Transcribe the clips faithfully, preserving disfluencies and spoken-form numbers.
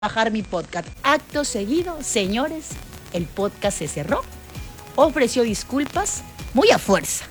bajar mi podcast. Acto seguido, señores, el podcast se cerró. Ofreció disculpas muy a fuerza.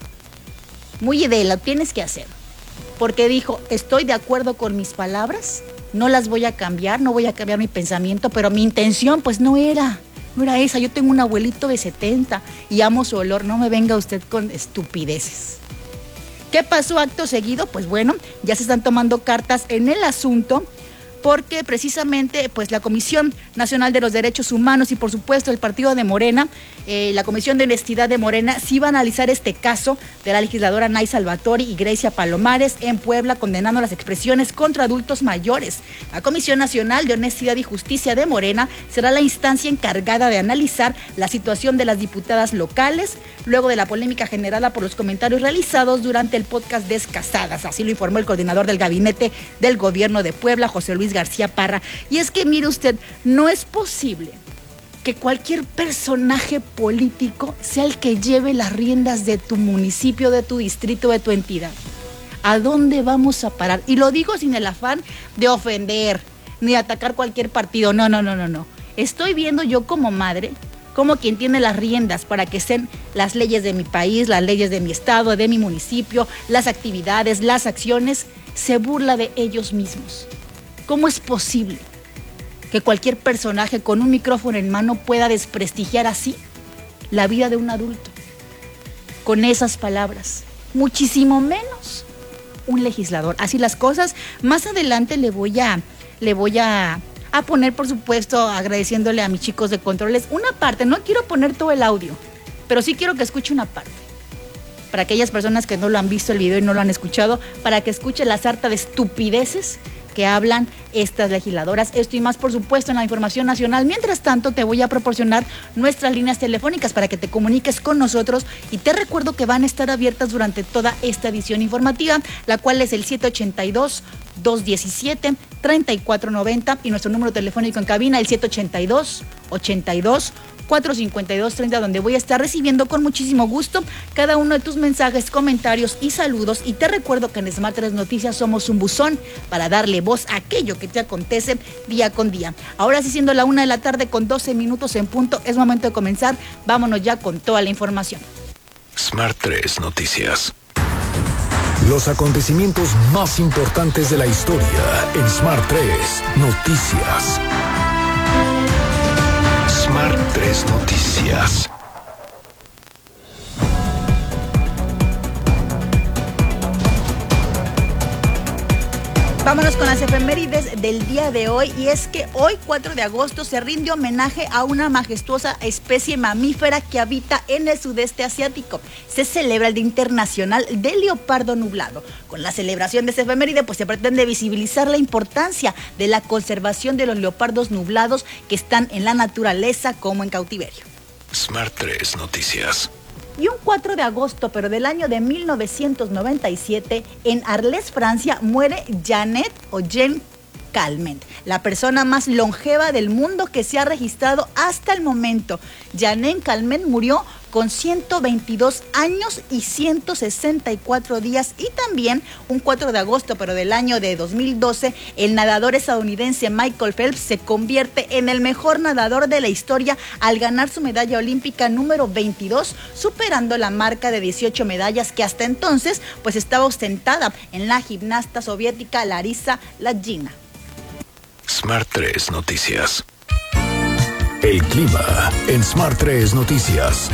Muy de lo tienes que hacer. Porque dijo, estoy de acuerdo con mis palabras, no las voy a cambiar, no voy a cambiar mi pensamiento, pero mi intención pues no era, no era esa. Yo tengo un abuelito de setenta y amo su olor, no me venga usted con estupideces. ¿Qué pasó acto seguido? Pues bueno, ya se están tomando cartas en el asunto, porque precisamente pues la Comisión Nacional de los Derechos Humanos y por supuesto el partido de Morena, eh, la Comisión de Honestidad de Morena, sí va a analizar este caso de la legisladora Nay Salvatori y Grecia Palomares en Puebla, condenando las expresiones contra adultos mayores. La Comisión Nacional de Honestidad y Justicia de Morena será la instancia encargada de analizar la situación de las diputadas locales, luego de la polémica generada por los comentarios realizados durante el podcast Descasadas. Así lo informó el coordinador del gabinete del gobierno de Puebla, José Luis García Parra. Y es que, mire usted, no es posible que cualquier personaje político sea el que lleve las riendas de tu municipio, de tu distrito, de tu entidad. ¿A dónde vamos a parar? Y lo digo sin el afán de ofender, ni de atacar cualquier partido. No, no, no, no, no. Estoy viendo yo como madre, como quien tiene las riendas para que sean las leyes de mi país, las leyes de mi estado, de mi municipio, las actividades, las acciones, se burla de ellos mismos. ¿Cómo es posible que cualquier personaje con un micrófono en mano pueda desprestigiar así la vida de un adulto? Con esas palabras, muchísimo menos un legislador. Así las cosas. Más adelante le voy a, le voy a, a poner, por supuesto, agradeciéndole a mis chicos de controles, una parte. No quiero poner todo el audio, pero sí quiero que escuche una parte. Para aquellas personas que no lo han visto el video y no lo han escuchado, para que escuche la sarta de estupideces que hablan estas legisladoras. Esto y más, por supuesto, en la información nacional. Mientras tanto, te voy a proporcionar nuestras líneas telefónicas para que te comuniques con nosotros, y te recuerdo que van a estar abiertas durante toda esta edición informativa, la cual es el siete ochenta y dos, dos diecisiete, treinta y cuatro noventa y nuestro número telefónico en cabina, el siete ochenta y dos, ochenta y dos, cuatrocientos cincuenta y dos treinta, donde voy a estar recibiendo con muchísimo gusto cada uno de tus mensajes, comentarios y saludos. Y te recuerdo que en Smart tres Noticias somos un buzón para darle voz a aquello que te acontece día con día. Ahora sí, siendo la una de la tarde con doce minutos en punto, es momento de comenzar. Vámonos ya con toda la información. Smart tres Noticias. Los acontecimientos más importantes de la historia en Smart tres Noticias. Smart tres Noticias. Vámonos con las efemérides del día de hoy, y es que hoy, cuatro de agosto, se rinde homenaje a una majestuosa especie mamífera que habita en el sudeste asiático. Se celebra el Día Internacional del Leopardo Nublado. Con la celebración de esta efeméride, pues se pretende visibilizar la importancia de la conservación de los leopardos nublados que están en la naturaleza como en cautiverio. Smart tres Noticias. Y un cuatro de agosto, pero del año de mil novecientos noventa y siete, en Arles, Francia, muere Janet o Jeanne Calment, la persona más longeva del mundo que se ha registrado hasta el momento. Janet Calment murió con ciento veintidós años y ciento sesenta y cuatro días. Y también un cuatro de agosto, pero del año de dos mil doce, el nadador estadounidense Michael Phelps se convierte en el mejor nadador de la historia al ganar su medalla olímpica número veintidós, superando la marca de dieciocho medallas que hasta entonces pues estaba ostentada en la gimnasta soviética Larisa Latjina. Smart tres Noticias. El clima en Smart tres Noticias.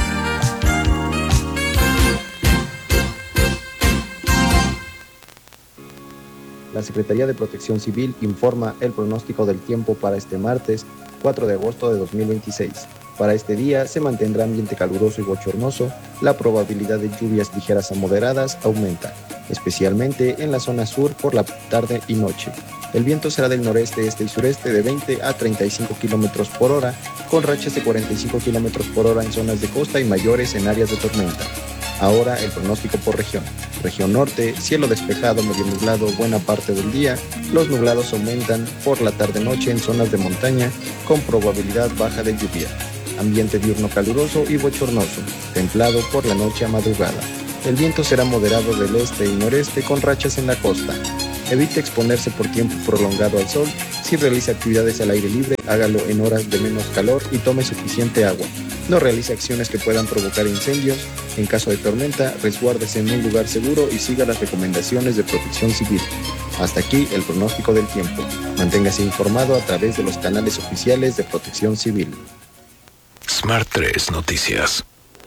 La Secretaría de Protección Civil informa el pronóstico del tiempo para este martes, cuatro de agosto de dos mil veintiséis. Para este día se mantendrá ambiente caluroso y bochornoso. La probabilidad de lluvias ligeras a moderadas aumenta, especialmente en la zona sur por la tarde y noche. El viento será del noreste, este y sureste de veinte a treinta y cinco kilómetros por hora, con rachas de cuarenta y cinco kilómetros por hora en zonas de costa y mayores en áreas de tormenta. Ahora el pronóstico por región. Región norte, cielo despejado, medio nublado buena parte del día. Los nublados aumentan por la tarde-noche en zonas de montaña con probabilidad baja de lluvia. Ambiente diurno caluroso y bochornoso, templado por la noche a madrugada. El viento será moderado del este y noreste con rachas en la costa. Evite exponerse por tiempo prolongado al sol Si realiza actividades al aire libre, hágalo en horas de menos calor y tome suficiente agua. No realice acciones que puedan provocar incendios. En caso de tormenta, resguárdese en un lugar seguro y siga las recomendaciones de Protección Civil. Hasta aquí el pronóstico del tiempo. Manténgase informado a través de los canales oficiales de Protección Civil. Smart tres Noticias.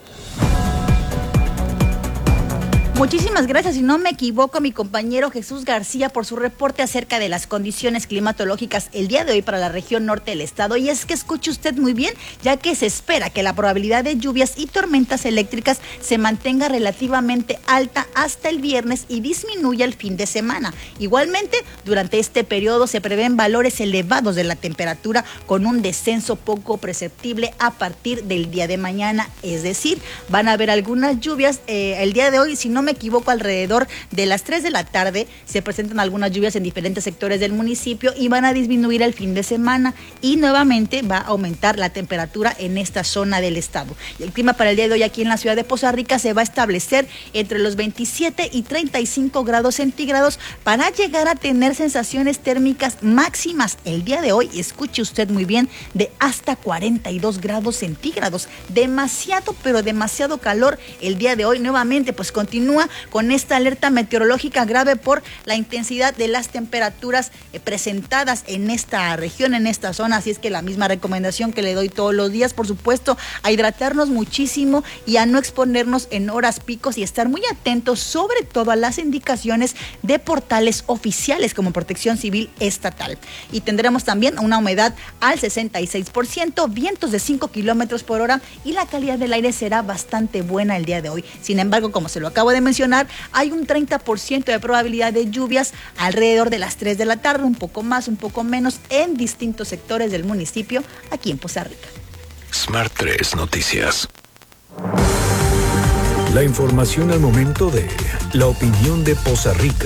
Muchísimas gracias, si no me equivoco, mi compañero Jesús García por su reporte acerca de las condiciones climatológicas el día de hoy para la región norte del estado. Y es que escuche usted muy bien, ya que se espera que la probabilidad de lluvias y tormentas eléctricas se mantenga relativamente alta hasta el viernes y disminuya el fin de semana. Igualmente, durante este periodo se prevén valores elevados de la temperatura con un descenso poco perceptible a partir del día de mañana. Es decir, van a haber algunas lluvias eh, el día de hoy, si no me equivoco, alrededor de las tres de la tarde se presentan algunas lluvias en diferentes sectores del municipio y van a disminuir el fin de semana y nuevamente va a aumentar la temperatura en esta zona del estado. Y el clima para el día de hoy aquí en la ciudad de Poza Rica se va a establecer entre los veintisiete y treinta y cinco grados centígrados para llegar a tener sensaciones térmicas máximas el día de hoy, escuche usted muy bien, de hasta cuarenta y dos grados centígrados. Demasiado, pero demasiado calor el día de hoy. Nuevamente, pues continúa con esta alerta meteorológica grave por la intensidad de las temperaturas eh, presentadas en esta región, en esta zona. Así es que la misma recomendación que le doy todos los días, por supuesto, a hidratarnos muchísimo y a no exponernos en horas picos y estar muy atentos sobre todo a las indicaciones de portales oficiales como Protección Civil Estatal. Y tendremos también una humedad al sesenta y seis por ciento, vientos de cinco kilómetros por hora y la calidad del aire será bastante buena el día de hoy. Sin embargo, como se lo acabo de mencionar, hay un treinta por ciento de probabilidad de lluvias alrededor de las tres de la tarde, un poco más, un poco menos, en distintos sectores del municipio aquí en Poza Rica. Smart tres Noticias. La información al momento de la opinión de Poza Rica.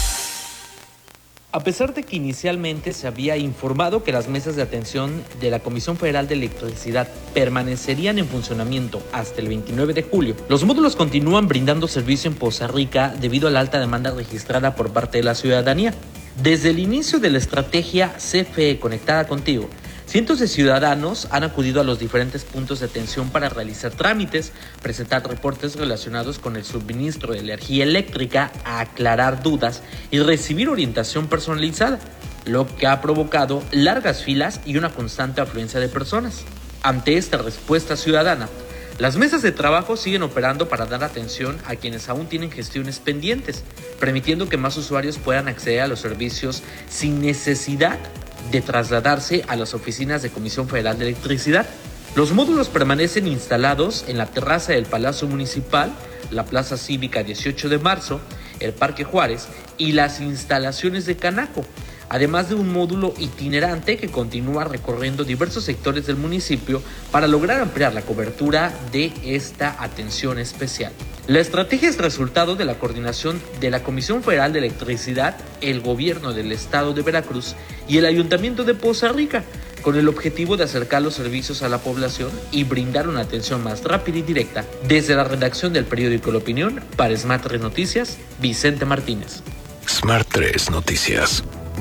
A pesar de que inicialmente se había informado que las mesas de atención de la Comisión Federal de Electricidad permanecerían en funcionamiento hasta el veintinueve de julio, los módulos continúan brindando servicio en Poza Rica debido a la alta demanda registrada por parte de la ciudadanía. Desde el inicio de la estrategia C F E Conectada Contigo, cientos de ciudadanos han acudido a los diferentes puntos de atención para realizar trámites, presentar reportes relacionados con el suministro de energía eléctrica, aclarar dudas y recibir orientación personalizada, lo que ha provocado largas filas y una constante afluencia de personas. Ante esta respuesta ciudadana, las mesas de trabajo siguen operando para dar atención a quienes aún tienen gestiones pendientes, permitiendo que más usuarios puedan acceder a los servicios sin necesidad de trasladarse a las oficinas de Comisión Federal de Electricidad. Los módulos permanecen instalados en la terraza del Palacio Municipal, la Plaza Cívica dieciocho de marzo, el Parque Juárez y las instalaciones de Canaco, además de un módulo itinerante que continúa recorriendo diversos sectores del municipio para lograr ampliar la cobertura de esta atención especial. La estrategia es resultado de la coordinación de la Comisión Federal de Electricidad, el Gobierno del Estado de Veracruz y el Ayuntamiento de Poza Rica, con el objetivo de acercar los servicios a la población y brindar una atención más rápida y directa. Desde la redacción del periódico La Opinión, para Smart tres Noticias, Vicente Martínez. Smart tres Noticias.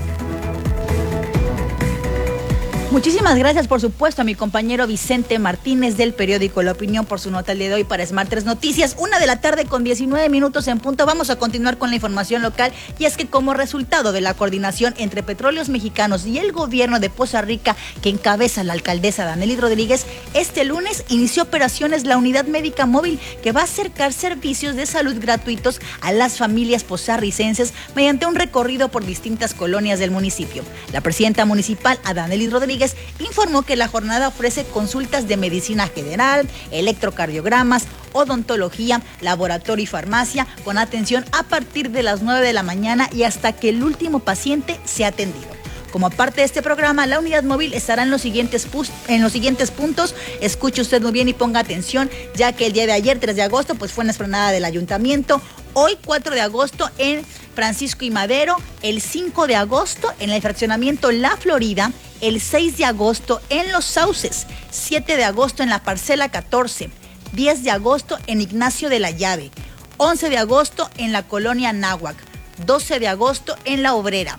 Muchísimas gracias, por supuesto, a mi compañero Vicente Martínez del periódico La Opinión por su nota el día de hoy para Smart tres Noticias. Una de la tarde con diecinueve minutos en punto. Vamos a continuar con la información local y es que como resultado de la coordinación entre Petróleos Mexicanos y el gobierno de Poza Rica que encabeza la alcaldesa Danely Rodríguez, este lunes inició operaciones la unidad médica móvil que va a acercar servicios de salud gratuitos a las familias pozarricenses mediante un recorrido por distintas colonias del municipio. La presidenta municipal, Danely Rodríguez, informó que la jornada ofrece consultas de medicina general, electrocardiogramas, odontología, laboratorio y farmacia, con atención a partir de las nueve de la mañana y hasta que el último paciente sea atendido. Como parte de este programa, la unidad móvil estará en los siguientes, pus- en los siguientes puntos. Escuche usted muy bien y ponga atención, ya que el día de ayer, tres de agosto, pues fue en la explanada del ayuntamiento. Hoy, cuatro de agosto, en Francisco y Madero. El cinco de agosto, en el fraccionamiento La Florida. El seis de agosto, en Los Sauces. siete de agosto, en la parcela catorce. diez de agosto, en Ignacio de la Llave. once de agosto, en la colonia Náhuac. doce de agosto, en La Obrera.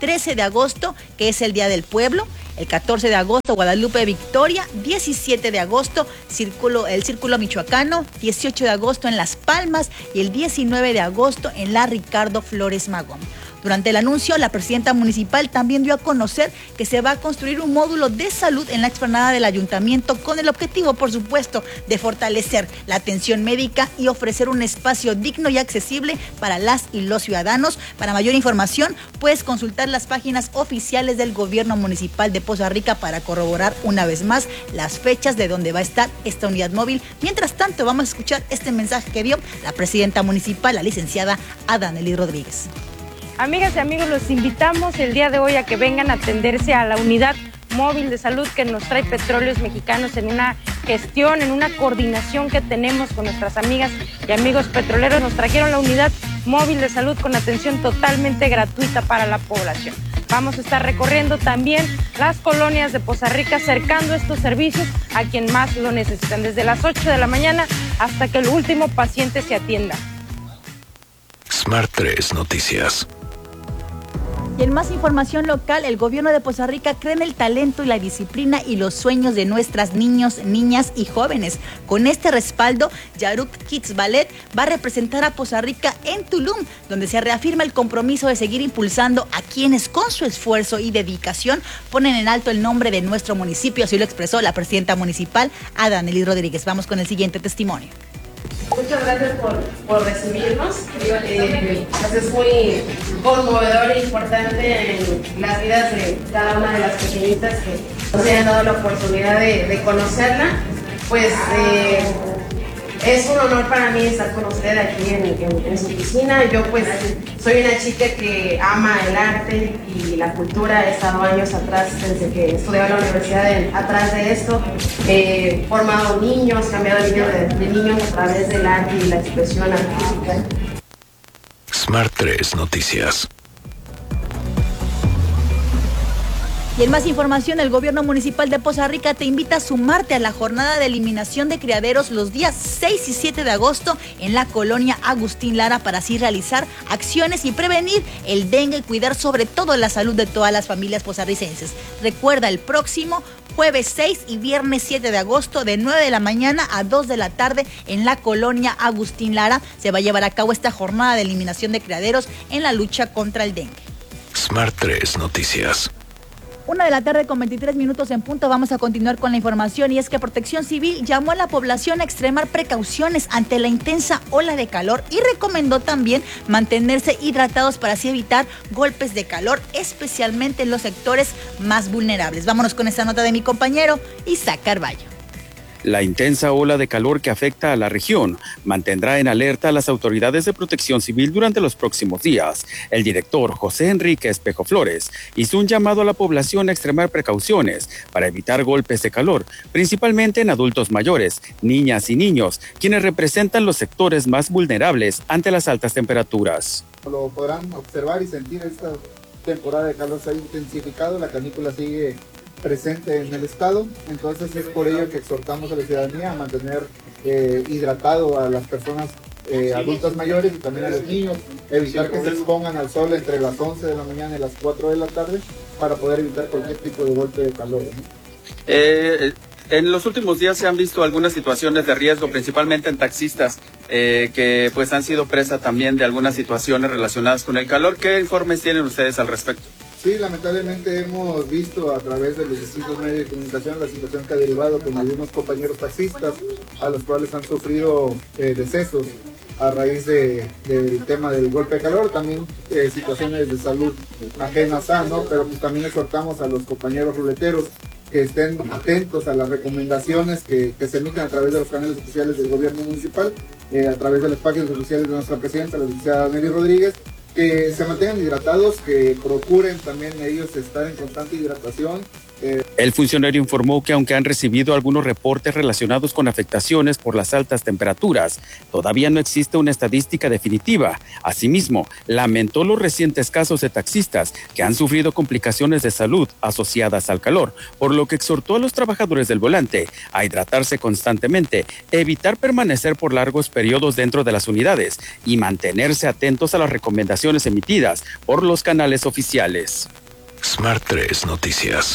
trece de agosto, que es el Día del Pueblo. El catorce de agosto, Guadalupe Victoria. diecisiete de agosto, Círculo, el Círculo Michoacano. dieciocho de agosto en Las Palmas. Y el diecinueve de agosto en la Ricardo Flores Magón. Durante el anuncio, la presidenta municipal también dio a conocer que se va a construir un módulo de salud en la explanada del ayuntamiento con el objetivo, por supuesto, de fortalecer la atención médica y ofrecer un espacio digno y accesible para las y los ciudadanos. Para mayor información, puedes consultar las páginas oficiales del gobierno municipal de Poza Rica para corroborar una vez más las fechas de donde va a estar esta unidad móvil. Mientras tanto, vamos a escuchar este mensaje que dio la presidenta municipal, la licenciada Adanelis Rodríguez. Amigas y amigos, los invitamos el día de hoy a que vengan a atenderse a la unidad móvil de salud que nos trae Petróleos Mexicanos en una gestión, en una coordinación que tenemos con nuestras amigas y amigos petroleros. Nos trajeron la unidad móvil de salud con atención totalmente gratuita para la población. Vamos a estar recorriendo también las colonias de Poza Rica, acercando estos servicios a quien más lo necesitan, desde las ocho de la mañana hasta que el último paciente se atienda. Smart tres Noticias. Y en más información local, el gobierno de Poza Rica cree en el talento y la disciplina y los sueños de nuestras niños, niñas y jóvenes. Con este respaldo, Yaruk Kids Ballet va a representar a Poza Rica en Tulum, donde se reafirma el compromiso de seguir impulsando a quienes con su esfuerzo y dedicación ponen en alto el nombre de nuestro municipio. Así lo expresó la presidenta municipal, Adanelis Rodríguez. Vamos con el siguiente testimonio. Muchas gracias por, por recibirnos. Eh, pues es muy conmovedor e importante en las vidas de cada una de las pequeñitas que nos hayan dado la oportunidad de, de conocerla. Pues eh, es un honor para mí estar con usted aquí en, en, en su oficina. Yo pues soy una chica que ama el arte y la cultura. He estado años atrás, desde que estudiaba en la universidad, de, atrás de esto. He formado niños, cambiado el de, de niños a través del arte y la expresión artística. Smart tres Noticias. Y en más información, el gobierno municipal de Poza Rica te invita a sumarte a la jornada de eliminación de criaderos los días seis y siete de agosto en la colonia Agustín Lara para así realizar acciones y prevenir el dengue y cuidar sobre todo la salud de todas las familias pozarricenses. Recuerda, el próximo jueves seis y viernes siete de agosto de nueve de la mañana a dos de la tarde en la colonia Agustín Lara se va a llevar a cabo esta jornada de eliminación de criaderos en la lucha contra el dengue. Smart tres Noticias. Una de la tarde con veintitrés minutos en punto. Vamos a continuar con la información y es que Protección Civil llamó a la población a extremar precauciones ante la intensa ola de calor y recomendó también mantenerse hidratados para así evitar golpes de calor, especialmente en los sectores más vulnerables. Vámonos con esta nota de mi compañero Isaac Carballo. La intensa ola de calor que afecta a la región mantendrá en alerta a las autoridades de Protección Civil durante los próximos días. El director José Enrique Espejo Flores hizo un llamado a la población a extremar precauciones para evitar golpes de calor, principalmente en adultos mayores, niñas y niños, quienes representan los sectores más vulnerables ante las altas temperaturas. Lo podrán observar y sentir, esta temporada de calor se ha intensificado, la canícula sigue presente en el estado, entonces es por ello que exhortamos a la ciudadanía a mantener eh, hidratado a las personas eh, adultas mayores y también a los niños, evitar que se expongan al sol entre las once de la mañana y las cuatro de la tarde para poder evitar cualquier tipo de golpe de calor, ¿no? Eh, en los últimos días se han visto algunas situaciones de riesgo, principalmente en taxistas, eh, que pues han sido presa también de algunas situaciones relacionadas con el calor. ¿Qué informes tienen ustedes al respecto? Sí, lamentablemente hemos visto a través de los distintos medios de comunicación la situación que ha derivado con algunos compañeros taxistas a los cuales han sufrido eh, decesos a raíz de, del tema del golpe de calor, también eh, situaciones de salud ajenas a, ¿no? Pero pues también exhortamos a los compañeros ruleteros que estén atentos a las recomendaciones que, que se emiten a través de los canales oficiales del gobierno municipal, eh, a través de las páginas oficiales de nuestra presidenta, la licenciada Adanelis Rodríguez, que se mantengan hidratados, que procuren también ellos estar en constante hidratación, Eh, El funcionario informó que aunque han recibido algunos reportes relacionados con afectaciones por las altas temperaturas, todavía no existe una estadística definitiva. Asimismo, lamentó los recientes casos de taxistas que han sufrido complicaciones de salud asociadas al calor, por lo que exhortó a los trabajadores del volante a hidratarse constantemente, evitar permanecer por largos periodos dentro de las unidades y mantenerse atentos a las recomendaciones emitidas por los canales oficiales. Smart tres Noticias.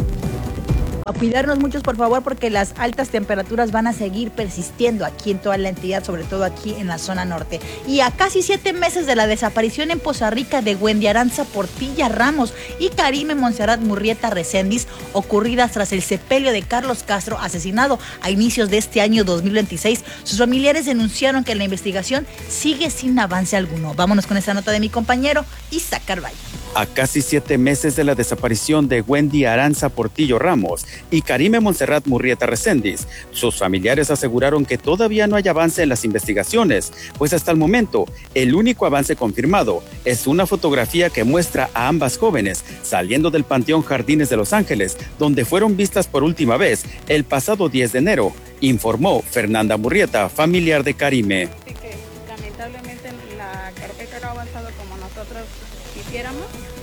A cuidarnos muchos, por favor, porque las altas temperaturas van a seguir persistiendo aquí en toda la entidad, sobre todo aquí en la zona norte. Y a casi siete meses de la desaparición en Poza Rica de Wendy Aranza Portilla Ramos y Karime Montserrat Murrieta Recendis, ocurridas tras el sepelio de Carlos Castro, asesinado a inicios de este año dos mil veintiséis, sus familiares denunciaron que la investigación sigue sin avance alguno. Vámonos con esta nota de mi compañero Isaac Carvalho. A casi siete meses de la desaparición de Wendy Aranza Portillo Ramos y Karime Montserrat Murrieta Recendis, sus familiares aseguraron que todavía no hay avance en las investigaciones, pues hasta el momento el único avance confirmado es una fotografía que muestra a ambas jóvenes saliendo del Panteón Jardines de Los Ángeles, donde fueron vistas por última vez el pasado diez de enero, informó Fernanda Murrieta, familiar de Karime. Sí, que lamentablemente la carpeta no ha avanzado como nosotros quisiéramos.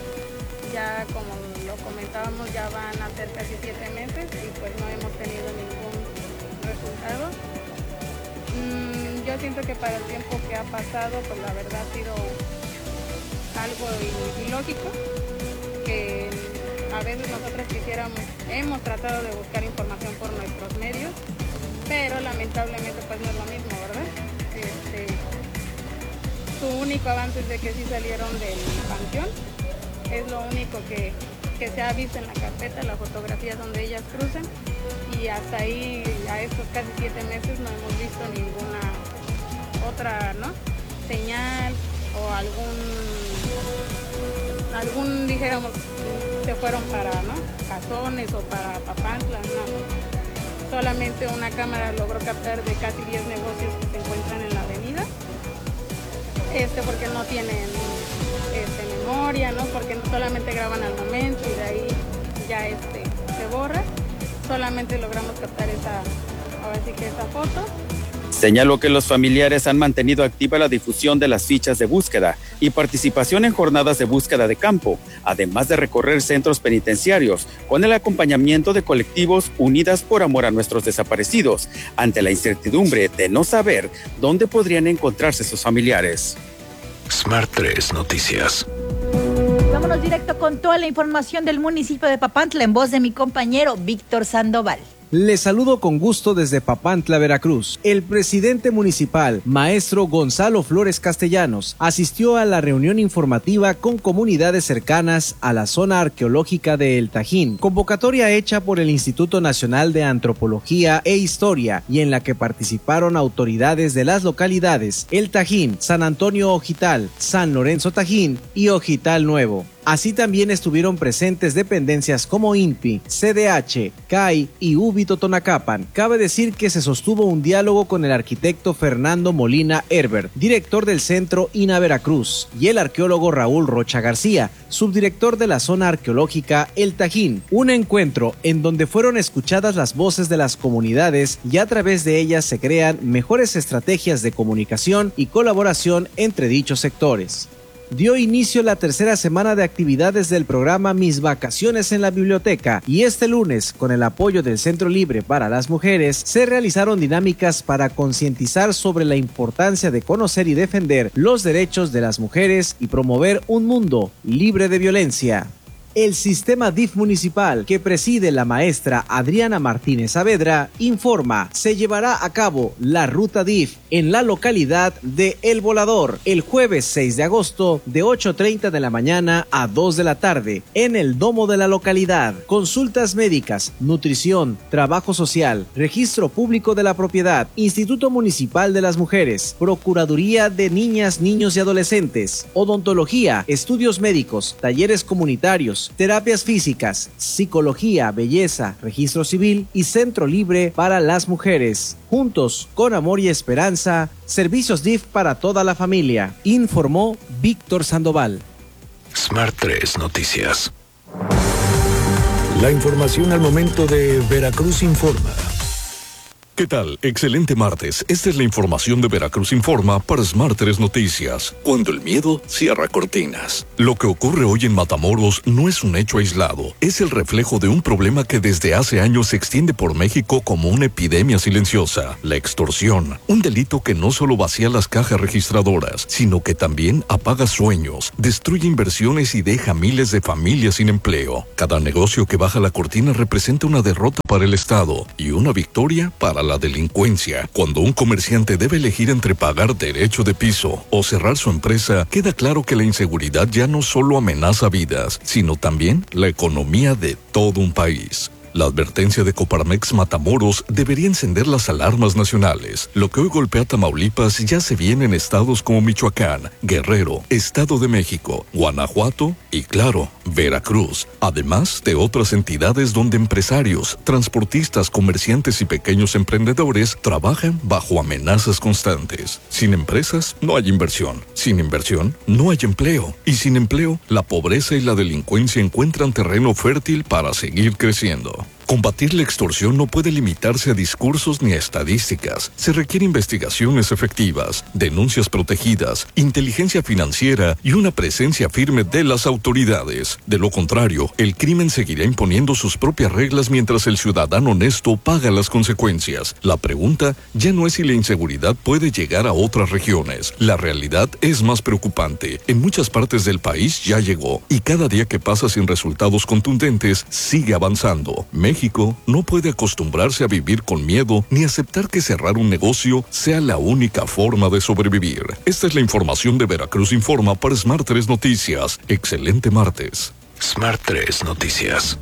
Ya como lo comentábamos, ya van a ser casi siete meses y pues no hemos tenido ningún resultado. Mm, yo siento que para el tiempo que ha pasado, pues la verdad ha sido algo ilógico, que a veces nosotros quisiéramos, hemos tratado de buscar información por nuestros medios, pero lamentablemente pues no es lo mismo, ¿verdad? Este, su único avance es de que sí salieron del panteón. Es lo único que, que se ha visto en la carpeta, la fotografía donde ellas cruzan, y hasta ahí, a estos casi siete meses, no hemos visto ninguna otra, ¿no?, señal o algún, algún, dijéramos, se fueron para, ¿no?, Cazones o para Papantla, no. Solamente una cámara logró captar de casi diez negocios que se encuentran en la avenida, este porque no tienen Este, memoria, ¿no? Porque solamente graban al momento y de ahí ya este, se borra. Solamente logramos captar esa, ahora sí que esa foto. Señaló que los familiares han mantenido activa la difusión de las fichas de búsqueda y participación en jornadas de búsqueda de campo, además de recorrer centros penitenciarios con el acompañamiento de colectivos Unidas por Amor a Nuestros Desaparecidos, ante la incertidumbre de no saber dónde podrían encontrarse sus familiares. Smart tres Noticias. Vámonos directo con toda la información del municipio de Papantla en voz de mi compañero Víctor Sandoval. Les saludo con gusto desde Papantla, Veracruz. El presidente municipal, maestro Gonzalo Flores Castellanos, asistió a la reunión informativa con comunidades cercanas a la zona arqueológica de El Tajín, convocatoria hecha por el Instituto Nacional de Antropología e Historia, y en la que participaron autoridades de las localidades El Tajín, San Antonio Ojital, San Lorenzo Tajín y Ojital Nuevo. Así también estuvieron presentes dependencias como I N P I, C D H, C A I y U B I Totonacapan. Cabe decir que se sostuvo un diálogo con el arquitecto Fernando Molina Herbert, director del Centro I N A Veracruz, y el arqueólogo Raúl Rocha García, subdirector de la zona arqueológica El Tajín. Un encuentro en donde fueron escuchadas las voces de las comunidades y a través de ellas se crean mejores estrategias de comunicación y colaboración entre dichos sectores. Dio inicio la tercera semana de actividades del programa Mis Vacaciones en la Biblioteca, y este lunes, con el apoyo del Centro Libre para las Mujeres, se realizaron dinámicas para concientizar sobre la importancia de conocer y defender los derechos de las mujeres y promover un mundo libre de violencia. El sistema D I F municipal, que preside la maestra Adriana Martínez Saavedra, informa, se llevará a cabo la ruta D I F en la localidad de El Volador el jueves seis de agosto de ocho treinta de la mañana a dos de la tarde en el domo de la localidad. Consultas médicas, nutrición, trabajo social, registro público de la propiedad, Instituto Municipal de las Mujeres, Procuraduría de Niñas, Niños y Adolescentes, odontología, estudios médicos, talleres comunitarios, terapias físicas, psicología, belleza, registro civil y Centro Libre para las Mujeres. Juntos, con amor y esperanza, servicios D I F para toda la familia, informó Víctor Sandoval. Smart tres Noticias. La información al momento de Veracruz Informa. ¿Qué tal? Excelente martes. Esta es la información de Veracruz Informa para Smart tres Noticias. Cuando el miedo cierra cortinas. Lo que ocurre hoy en Matamoros no es un hecho aislado. Es el reflejo de un problema que desde hace años se extiende por México como una epidemia silenciosa. La extorsión. Un delito que no solo vacía las cajas registradoras, sino que también apaga sueños, destruye inversiones y deja miles de familias sin empleo. Cada negocio que baja la cortina representa una derrota para el Estado y una victoria para la delincuencia. Cuando un comerciante debe elegir entre pagar derecho de piso o cerrar su empresa, queda claro que la inseguridad ya no solo amenaza vidas, sino también la economía de todo un país. La advertencia de Coparmex Matamoros debería encender las alarmas nacionales. Lo que hoy golpea Tamaulipas ya se viene en estados como Michoacán, Guerrero, Estado de México, Guanajuato y, claro, Veracruz. Además de otras entidades donde empresarios, transportistas, comerciantes y pequeños emprendedores trabajan bajo amenazas constantes. Sin empresas, no hay inversión. Sin inversión, no hay empleo. Y sin empleo, la pobreza y la delincuencia encuentran terreno fértil para seguir creciendo. Combatir la extorsión no puede limitarse a discursos ni a estadísticas. Se requieren investigaciones efectivas, denuncias protegidas, inteligencia financiera y una presencia firme de las autoridades. De lo contrario, el crimen seguirá imponiendo sus propias reglas mientras el ciudadano honesto paga las consecuencias. La pregunta ya no es si la inseguridad puede llegar a otras regiones. La realidad es más preocupante. En muchas partes del país ya llegó y cada día que pasa sin resultados contundentes sigue avanzando. México no puede acostumbrarse a vivir con miedo ni aceptar que cerrar un negocio sea la única forma de sobrevivir. Esta es la información de Veracruz Informa para Smart tres Noticias. Excelente martes. Smart tres Noticias.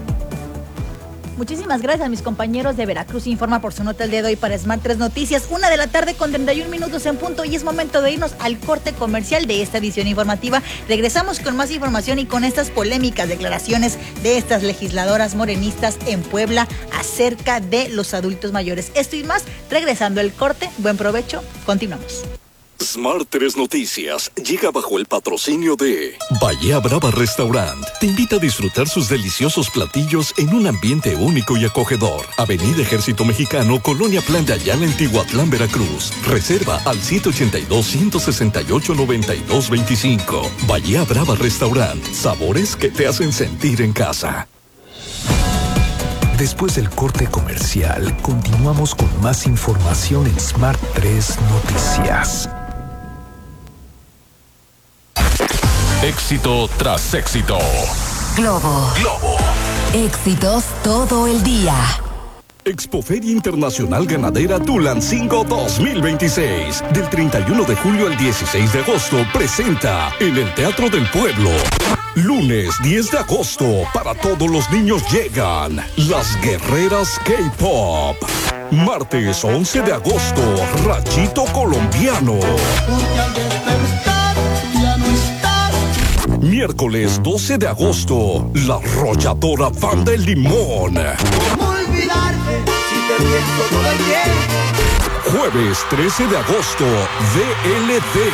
Muchísimas gracias a mis compañeros de Veracruz Informa por su nota el día de hoy para Smart tres Noticias. Una de la tarde con treinta y un minutos en punto y es momento de irnos al corte comercial de esta edición informativa. Regresamos con más información y con estas polémicas declaraciones de estas legisladoras morenistas en Puebla acerca de los adultos mayores. Esto y más, regresando al corte. Buen provecho, continuamos. Smart tres Noticias llega bajo el patrocinio de Bahía Brava Restaurant. Te invita a disfrutar sus deliciosos platillos en un ambiente único y acogedor. Avenida Ejército Mexicano, Colonia Plan de Ayala, en Tihuatlán, Veracruz. Reserva al siete ocho dos, uno seis ocho, nueve dos dos cinco. Bahía Brava Restaurant. Sabores que te hacen sentir en casa. Después del corte comercial, continuamos con más información en Smart tres Noticias. Éxito tras éxito. Globo. Globo. Éxitos todo el día. Expoferia Internacional Ganadera Tulancingo dos mil veintiséis. Del treinta y uno de julio al dieciséis de agosto presenta en el Teatro del Pueblo. Lunes diez de agosto, para todos los niños llegan Las Guerreras K-Pop. Martes once de agosto, Rachito Colombiano. Miércoles doce de agosto, La Arrolladora Banda El Limón. ¿Cómo olvidarte si te pienso todo el tiempo? Jueves trece de agosto, D L D.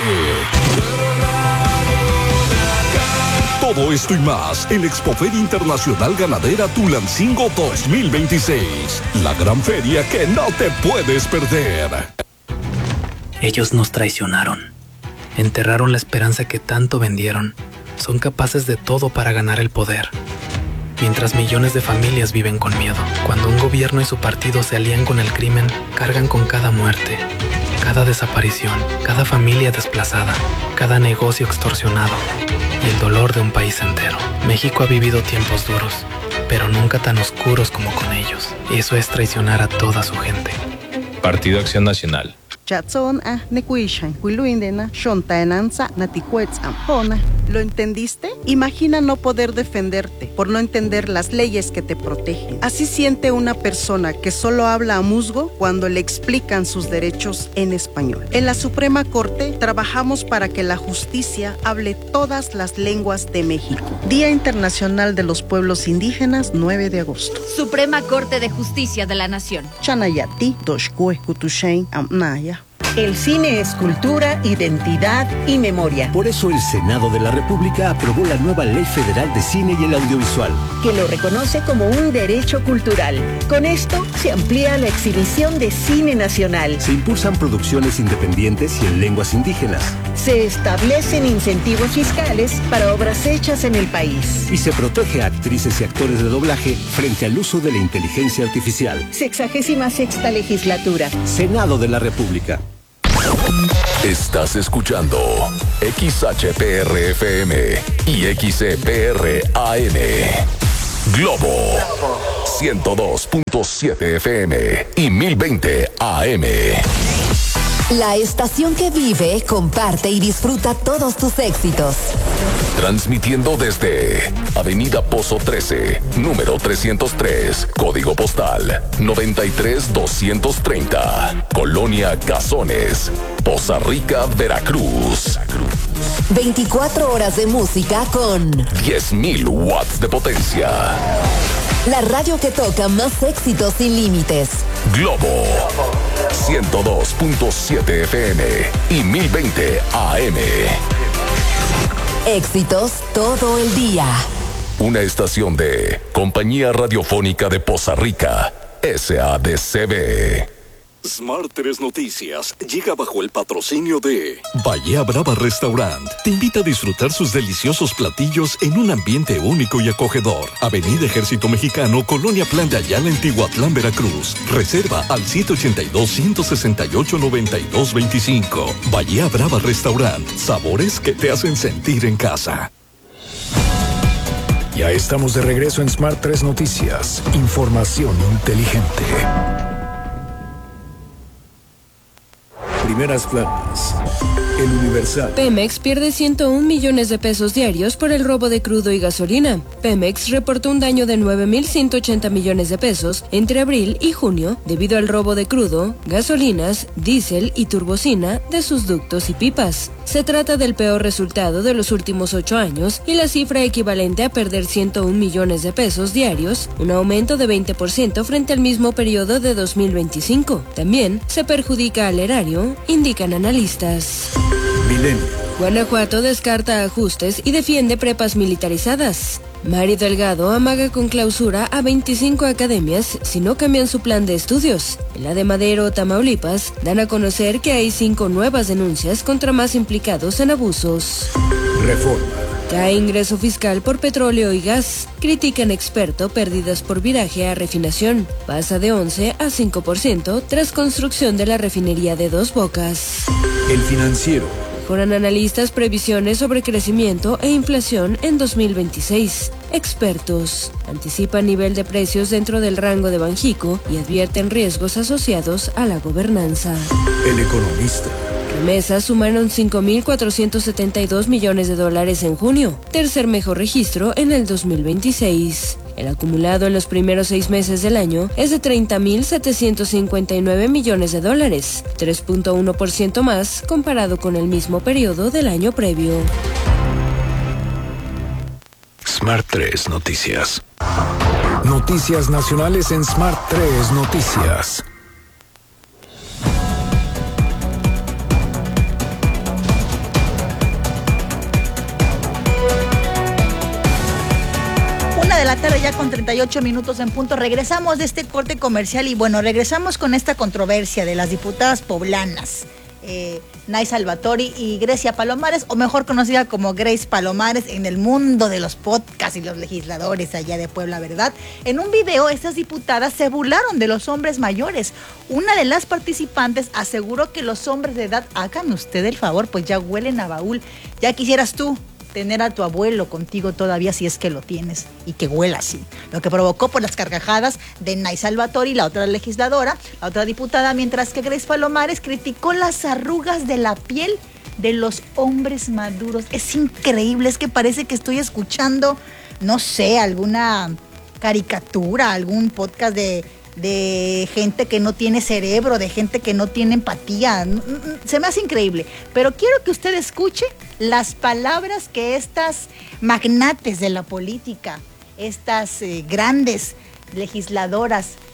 Todo esto y más en Expoferia Internacional Ganadera Tulancingo dos mil veintiséis. La gran feria que no te puedes perder. Ellos nos traicionaron. Enterraron la esperanza que tanto vendieron. Son capaces de todo para ganar el poder. Mientras millones de familias viven con miedo. Cuando un gobierno y su partido se alían con el crimen, cargan con cada muerte, cada desaparición, cada familia desplazada, cada negocio extorsionado y el dolor de un país entero. México ha vivido tiempos duros, pero nunca tan oscuros como con ellos. Eso es traicionar a toda su gente. Partido Acción Nacional. ¿Lo entendiste? Imagina no poder defenderte por no entender las leyes que te protegen. Así siente una persona que solo habla a musgo cuando le explican sus derechos en español. En la Suprema Corte trabajamos para que la justicia hable todas las lenguas de México. Día Internacional de los Pueblos Indígenas, nueve de agosto. Suprema Corte de Justicia de la Nación. Chanayati, Doshkue, Kutushain, Amnaya. El cine es cultura, identidad y memoria. Por eso el Senado de la República aprobó la nueva Ley Federal de Cine y el Audiovisual, que lo reconoce como un derecho cultural. Con esto se amplía la exhibición de cine nacional. Se impulsan producciones independientes y en lenguas indígenas. Se establecen incentivos fiscales para obras hechas en el país. Y se protege a actrices y actores de doblaje frente al uso de la inteligencia artificial. Sexagésima sexta legislatura. Senado de la República. Estás escuchando X H P R F M y X E P R A N. Globo ciento dos punto siete F M y mil veinte A M. La estación que vive, comparte y disfruta todos tus éxitos. Transmitiendo desde Avenida Pozo trece, número trescientos tres, código postal noventa y tres doscientos treinta, Colonia Cazones, Poza Rica, Veracruz. veinticuatro horas de música con diez mil watts de potencia. La radio que toca más éxitos sin límites. Globo ciento dos punto siete F M y mil veinte A M. Éxitos todo el día. Una estación de Compañía Radiofónica de Poza Rica, S A D C B. Smart tres Noticias llega bajo el patrocinio de Bahía Brava Restaurant. Te invita a disfrutar sus deliciosos platillos en un ambiente único y acogedor. Avenida Ejército Mexicano, Colonia Plan de Ayala, en Tihuatlán, Veracruz. Reserva al siete ochenta y dos, ciento sesenta y ocho, noventa y dos veinticinco. Bahía Brava Restaurant. Sabores que te hacen sentir en casa. Ya estamos de regreso en Smart tres Noticias. Información inteligente. Primeras planas. El Universal. Pemex pierde ciento un millones de pesos diarios por el robo de crudo y gasolina. Pemex reportó un daño de nueve mil ciento ochenta millones de pesos entre abril y junio debido al robo de crudo, gasolinas, diésel y turbocina de sus ductos y pipas. Se trata del peor resultado de los últimos ocho años y la cifra equivalente a perder ciento un millones de pesos diarios, un aumento de veinte por ciento frente al mismo periodo de dos mil veinticinco. También se perjudica al erario, indican analistas. Milenio. Guanajuato descarta ajustes y defiende prepas militarizadas. Mari Delgado amaga con clausura a veinticinco academias si no cambian su plan de estudios. En la de Madero, Tamaulipas, dan a conocer que hay cinco nuevas denuncias contra más implicados en abusos. Reforma. Cae ingreso fiscal por petróleo y gas. Critican experto pérdidas por viraje a refinación. Pasa de once a cinco por ciento tras construcción de la refinería de Dos Bocas. El Financiero. Mejoran analistas previsiones sobre crecimiento e inflación en dos mil veintiséis. Expertos anticipan nivel de precios dentro del rango de Banjico y advierten riesgos asociados a la gobernanza. El Economista. Remesas sumaron cinco mil cuatrocientos setenta y dos millones de dólares en junio, tercer mejor registro en el dos mil veintiséis. El acumulado en los primeros seis meses del año es de treinta mil setecientos cincuenta y nueve millones de dólares, tres punto uno por ciento más comparado con el mismo periodo del año previo. Smart tres Noticias. Noticias nacionales en Smart tres Noticias. De la tarde ya con treinta y ocho minutos en punto. Regresamos de este corte comercial y bueno, regresamos con esta controversia de las diputadas poblanas, eh, Nay Salvatori y Grecia Palomares, o mejor conocida como Grace Palomares en el mundo de los podcasts y los legisladores allá de Puebla, ¿verdad? En un video, estas diputadas se burlaron de los hombres mayores. Una de las participantes aseguró que los hombres de edad, hágame usted el favor, pues ya huelen a baúl. Ya quisieras tú tener a tu abuelo contigo todavía, si es que lo tienes, y que huela así. Lo que provocó por las carcajadas de Nay Salvatori, la otra legisladora, la otra diputada, mientras que Grace Palomares criticó las arrugas de la piel de los hombres maduros. Es increíble, es que parece que estoy escuchando, no sé, alguna caricatura, algún podcast de... de gente que no tiene cerebro, de gente que no tiene empatía. Se me hace increíble, pero quiero que usted escuche las palabras que estas magnates de la política, estas eh, grandes legisladoras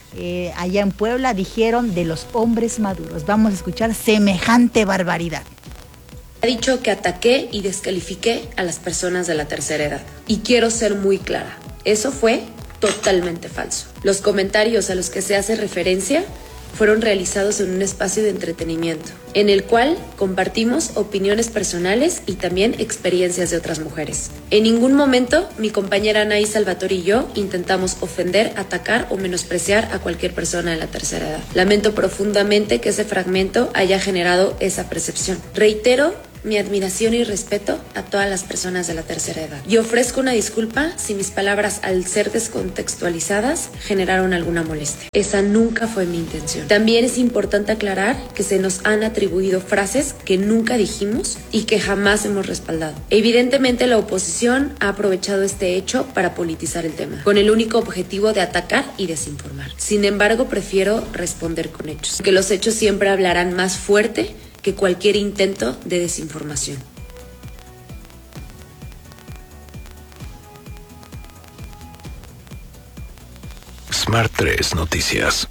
eh, allá en Puebla dijeron de los hombres maduros. Vamos a escuchar semejante barbaridad. Ha dicho que ataqué y descalifiqué a las personas de la tercera edad. Y quiero ser muy clara, eso fue totalmente falso. Los comentarios a los que se hace referencia fueron realizados en un espacio de entretenimiento, en el cual compartimos opiniones personales y también experiencias de otras mujeres. En ningún momento mi compañera Anaí Salvatore y yo intentamos ofender, atacar o menospreciar a cualquier persona de la tercera edad. Lamento profundamente que ese fragmento haya generado esa percepción. Reitero mi admiración y respeto a todas las personas de la tercera edad. Y ofrezco una disculpa si mis palabras, al ser descontextualizadas, generaron alguna molestia. Esa nunca fue mi intención. También es importante aclarar que se nos han atribuido frases que nunca dijimos y que jamás hemos respaldado. Evidentemente, la oposición ha aprovechado este hecho para politizar el tema, con el único objetivo de atacar y desinformar. Sin embargo, prefiero responder con hechos, que los hechos siempre hablarán más fuerte que cualquier intento de desinformación. Smart tres Noticias.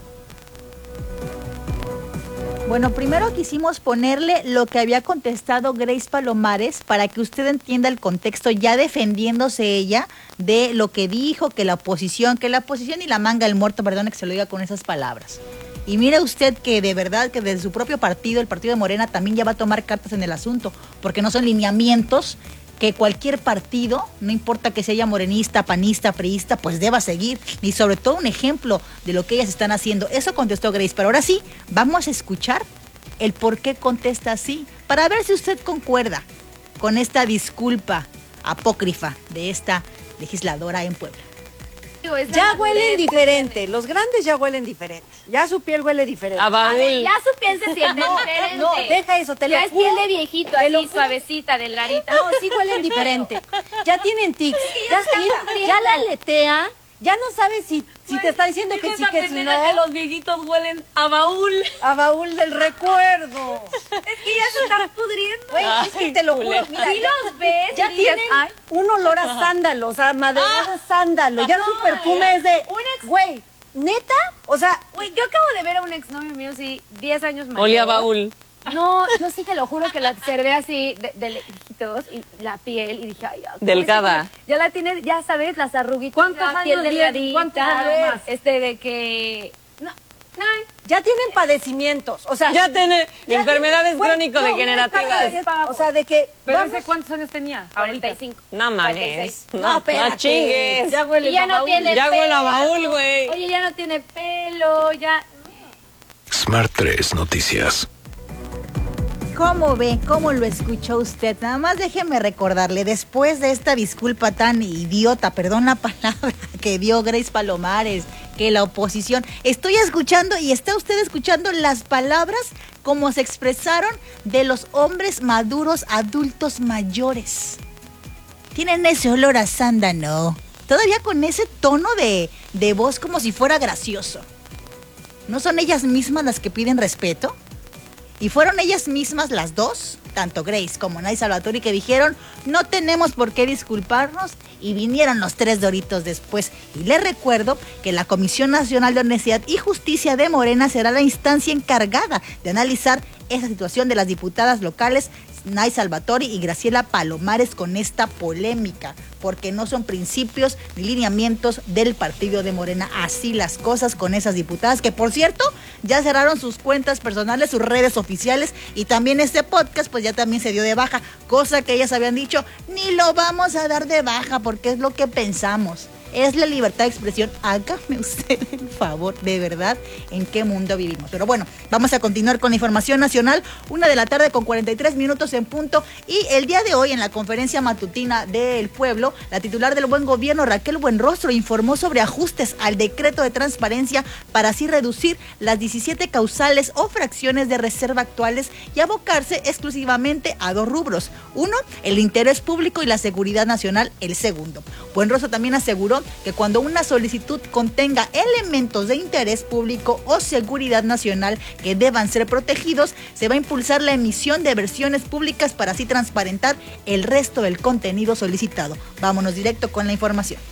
Bueno, primero quisimos ponerle lo que había contestado Grace Palomares para que usted entienda el contexto, ya defendiéndose ella de lo que dijo, que la oposición, que la oposición y la manga del muerto, perdón que se lo diga con esas palabras. Y mire usted que de verdad que desde su propio partido, el partido de Morena, también ya va a tomar cartas en el asunto, porque no son lineamientos que cualquier partido, no importa que sea morenista, panista, priista, pues deba seguir, y sobre todo un ejemplo de lo que ellas están haciendo. Eso contestó Grace, pero ahora sí, vamos a escuchar el por qué contesta así, para ver si usted concuerda con esta disculpa apócrifa de esta legisladora en Puebla. Ya huelen diferente, los grandes ya huelen diferente, ya su piel huele diferente. A ver, ya su piel se siente no, diferente. No, deja eso, te ya lo es piel de viejito, así suavecita, delgadita. No, sí huelen diferente, ya tienen tics, ya, ya, ya la aletea, ya no sabes si, si pues, te está diciendo que sí, que si no. Que los viejitos huelen a baúl. A baúl del recuerdo. Es que ya se están pudriendo. Güey, es que te lo juro, mira, si los ves, ya tienen ay, un olor a sándalo, o sea, maderado de sándalo, ya no, su perfume es de, güey, ¿neta? O sea, güey, yo acabo de ver a un exnovio mío, sí, diez años mayor. Olía a baúl. No, yo sí te lo juro que la observé así de, de lejitos y la piel y dije, ay, ya, delgada. Ya la tiene, ya sabes, las arruguitas. ¿Cuántos la años piel delgadita? ¿Cuántos años? Este de que no, no. Ya tienen padecimientos, o sea, ya tiene ya enfermedades tiene, crónico-degenerativas. O sea, de que ¿Pero ese cuántos años tenía? cuarenta y cinco. No mames. No, no, no chingues. Ya huele y ya a no baúl. tiene ya pelo. huele a baúl, güey. Oye, ya no tiene pelo, ya. Smart tres Noticias. ¿Cómo ve? ¿Cómo lo escuchó usted? Nada más déjeme recordarle, después de esta disculpa tan idiota, perdón la palabra, que dio Grace Palomares, que la oposición, estoy escuchando y está usted escuchando las palabras como se expresaron de los hombres maduros, adultos mayores. Tienen ese olor a sándalo, todavía con ese tono de, de voz como si fuera gracioso. ¿No son ellas mismas las que piden respeto? Y fueron ellas mismas las dos, tanto Grace como Anaí Salvatore, que dijeron no tenemos por qué disculparnos y vinieron los tres doritos después. Y les recuerdo que la Comisión Nacional de Honestidad y Justicia de Morena será la instancia encargada de analizar esa situación de las diputadas locales Anaí Salvatore y Graciela Palomares con esta polémica, porque no son principios ni lineamientos del partido de Morena. Así las cosas con esas diputadas, que por cierto, ya cerraron sus cuentas personales, sus redes oficiales, y también este podcast pues ya también se dio de baja, cosa que ellas habían dicho, ni lo vamos a dar de baja porque es lo que pensamos. Es la libertad de expresión. Hágame usted el favor, de verdad, ¿en qué mundo vivimos? Pero bueno, vamos a continuar con la información nacional. Una de la tarde con cuarenta y tres minutos en punto. Y el día de hoy, en la conferencia matutina del pueblo, la titular del Buen Gobierno, Raquel Buenrostro, informó sobre ajustes al decreto de transparencia para así reducir las diecisiete causales o fracciones de reserva actuales y abocarse exclusivamente a dos rubros. Uno, el interés público, y la seguridad nacional, el segundo. Buenrostro también aseguró que cuando una solicitud contenga elementos de interés público o seguridad nacional que deban ser protegidos, se va a impulsar la emisión de versiones públicas para así transparentar el resto del contenido solicitado. Vámonos directo con la información.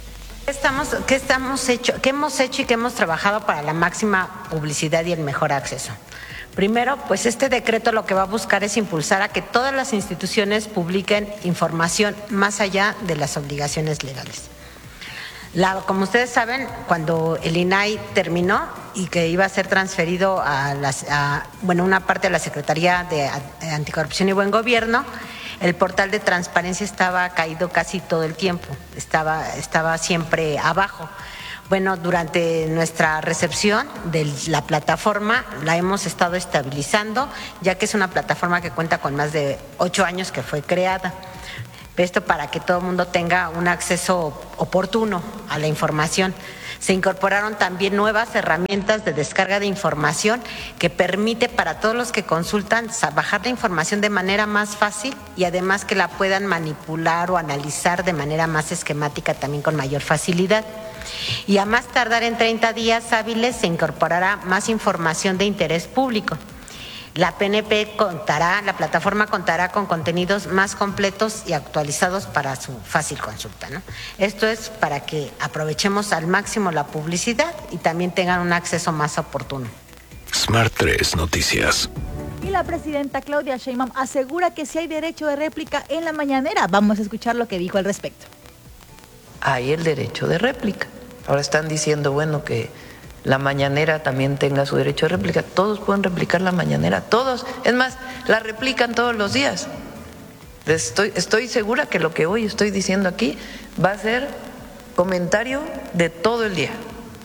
¿Qué estamos, qué estamos hecho, qué hemos hecho y qué hemos trabajado para la máxima publicidad y el mejor acceso? Primero, pues este decreto lo que va a buscar es impulsar a que todas las instituciones publiquen información más allá de las obligaciones legales. La, como ustedes saben, cuando el I N A I terminó y que iba a ser transferido a, las, a bueno, una parte de la Secretaría de Anticorrupción y Buen Gobierno, el portal de transparencia estaba caído casi todo el tiempo, estaba, estaba siempre abajo. Bueno, durante nuestra recepción de la plataforma la hemos estado estabilizando, ya que es una plataforma que cuenta con más de ocho años que fue creada. Esto para que todo el mundo tenga un acceso oportuno a la información. Se incorporaron también nuevas herramientas de descarga de información que permite para todos los que consultan bajar la información de manera más fácil y además que la puedan manipular o analizar de manera más esquemática también con mayor facilidad. Y a más tardar en treinta días hábiles se incorporará más información de interés público. La P N P contará, la plataforma contará con contenidos más completos y actualizados para su fácil consulta, ¿no? Esto es para que aprovechemos al máximo la publicidad y también tengan un acceso más oportuno. Smart tres Noticias. Y la presidenta Claudia Sheinbaum asegura que sí hay derecho de réplica en la mañanera. Vamos a escuchar lo que dijo al respecto. Hay el derecho de réplica. Ahora están diciendo, bueno, que la mañanera también tenga su derecho de réplica. Todos pueden replicar la mañanera, todos. Es más, la replican todos los días. Estoy, estoy segura que lo que hoy estoy diciendo aquí va a ser comentario de todo el día.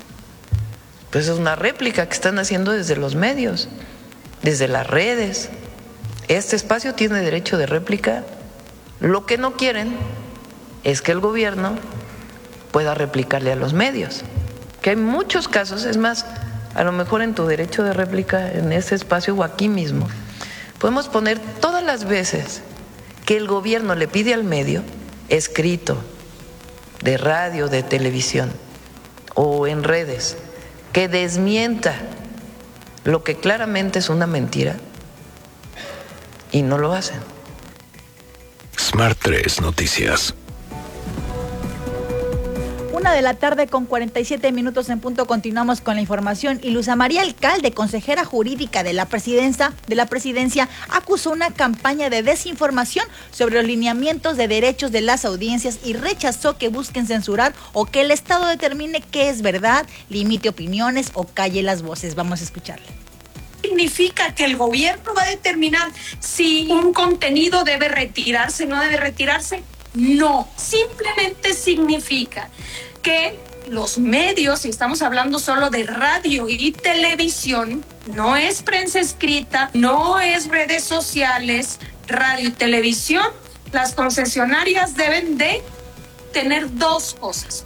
Pues es una réplica que están haciendo desde los medios, desde las redes. Este espacio tiene derecho de réplica. Lo que no quieren es que el gobierno pueda replicarle a los medios. Que hay muchos casos, es más, a lo mejor en tu derecho de réplica, en ese espacio o aquí mismo, podemos poner todas las veces que el gobierno le pide al medio, escrito, de radio, de televisión o en redes, que desmienta lo que claramente es una mentira y no lo hacen. Smart tres Noticias. Una de la tarde con cuarenta y siete minutos en punto, continuamos con la información. Y Luz María Alcalde, consejera jurídica de la presidencia, de la presidencia, acusó una campaña de desinformación sobre los lineamientos de derechos de las audiencias y rechazó que busquen censurar o que el Estado determine qué es verdad, limite opiniones o calle las voces. Vamos a escucharle. Significa que el gobierno va a determinar si un contenido debe retirarse, no debe retirarse. No, simplemente significa que los medios, si estamos hablando solo de radio y televisión, no es prensa escrita, no es redes sociales, radio y televisión, las concesionarias deben de tener dos cosas.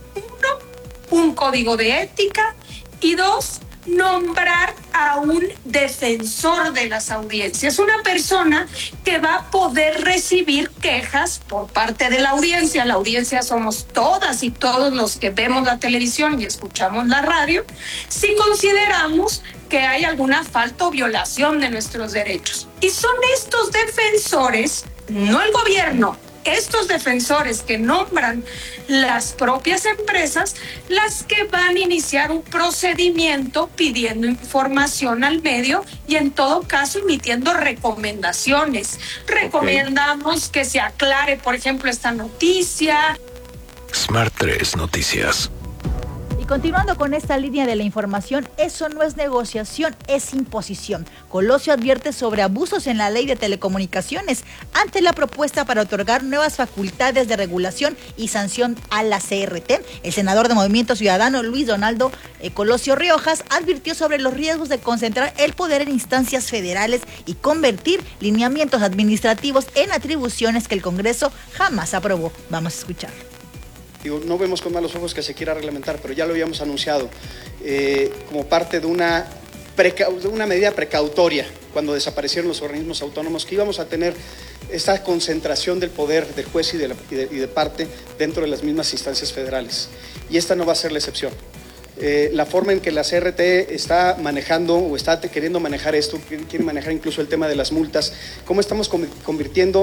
Uno, un código de ética y dos, nombrar a un defensor de las audiencias, una persona que va a poder recibir quejas por parte de la audiencia. La audiencia somos todas y todos los que vemos la televisión y escuchamos la radio, si consideramos que hay alguna falta o violación de nuestros derechos. Y son estos defensores, no el gobierno, estos defensores que nombran las propias empresas, las que van a iniciar un procedimiento pidiendo información al medio y en todo caso emitiendo recomendaciones. Recomendamos que se aclare, por ejemplo, esta noticia. Smart tres Noticias. Y continuando con esta línea de la información, eso no es negociación, es imposición. Colosio advierte sobre abusos en la ley de telecomunicaciones ante la propuesta para otorgar nuevas facultades de regulación y sanción a la C R T. El senador de Movimiento Ciudadano, Luis Donaldo eh, Colosio Riojas, advirtió sobre los riesgos de concentrar el poder en instancias federales y convertir lineamientos administrativos en atribuciones que el Congreso jamás aprobó. Vamos a escuchar. Digo, no vemos con malos ojos que se quiera reglamentar, pero ya lo habíamos anunciado eh, como parte de una, preca- de una medida precautoria cuando desaparecieron los organismos autónomos, que íbamos a tener esta concentración del poder del juez y de, la, y de, y de parte dentro de las mismas instancias federales. Y esta no va a ser la excepción. Eh, la forma en que la C R T está manejando o está queriendo manejar esto, quiere manejar incluso el tema de las multas, cómo estamos convirtiendo